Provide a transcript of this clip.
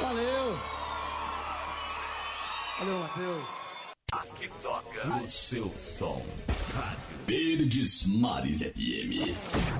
Valeu! Valeu, Matheus. Aqui toca o seu som. Rádio Verdes Mares FM.